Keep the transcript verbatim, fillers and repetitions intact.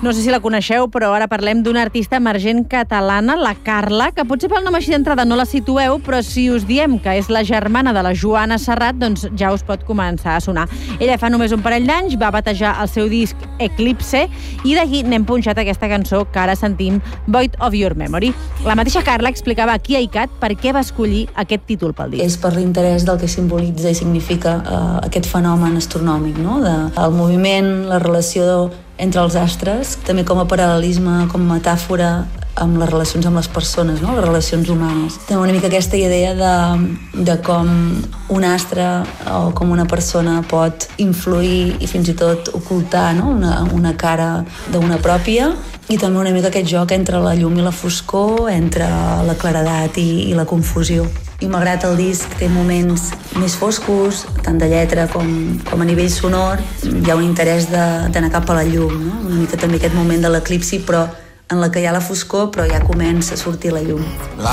No sé si la coneixeu, però ara parlem d'una artista emergent catalana, la Carla, que potser pel nom així d'entrada no la situeu, però si us diem que és la germana de la Joana Serrat, doncs ja us pot començar a sonar. Ella fa només un parell d'anys va batejar el seu disc Eclipse i d'aquí n'hem punxat aquesta cançó que ara sentim, Void of Your Memory. La mateixa Carla explicava aquí a ICAT per què va escollir aquest títol pel disc. És per l'interès del que simbolitza i significa eh, aquest fenomen astronòmic, no? De, el moviment, la relació entre els astres, també com a paral·lelisme, com a metàfora amb les relacions amb les persones, no? Les relacions humanes. També una mica aquesta idea de, de com un astre o com una persona pot influir i fins i tot ocultar, no? una, una cara d'una pròpia, i també una mica aquest joc entre la llum i la foscor, entre la claredat i, i la confusió. I malgrat el disc té moments més foscos, tant de lletra com, com a nivell sonor, hi ha un interès d'anar cap a la llum, no? Una mica també aquest moment de l'eclipsi, però en la que hi ha la foscor, però ja comença a sortir la llum.